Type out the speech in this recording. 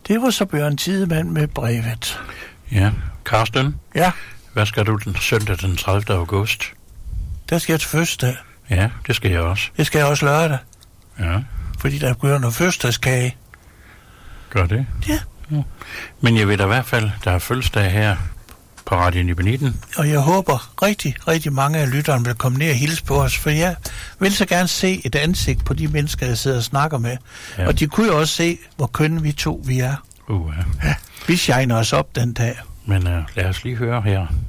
Det var så Bjørn Tidemand med brevet. Ja, Karsten? Ja? Hvad skal du den søndag den 30. august? Der skal jeg til fødselsdag. Ja, det skal jeg også. Det skal jeg også lørdag. Ja. Fordi der bliver noget fødselsdagskage. Gør det? Ja. Men jeg ved da i hvert fald, der er fødselsdag her på Radio Nibeliden. Og jeg håber rigtig, rigtig mange af lytterne vil komme ned og hilse på os, for jeg vil så gerne se et ansigt på de mennesker, jeg sidder og snakker med. Ja. Og de kunne jo også se, hvor kønne vi er. Ja. Ja, vi shiner os op den dag. Men lad os lige høre her.